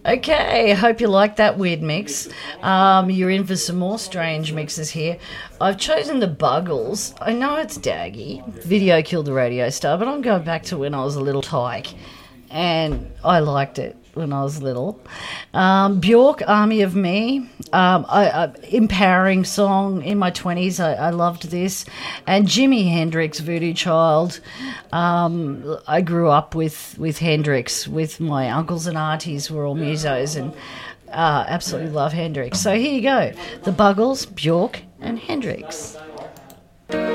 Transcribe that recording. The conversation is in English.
Okay, I hope you like that weird mix. You're in for some more strange mixes here. I've chosen the Buggles. I know it's daggy. Video killed the radio star, but I'm going back to when I was a little tyke. And I liked it when I was little. Bjork, Army of Me, empowering song in my 20s. I loved this. And Jimi Hendrix, Voodoo Child. I grew up with Hendrix, with my uncles and aunties were all musos, and absolutely love Hendrix. So here you go, the Buggles, Bjork and Hendrix.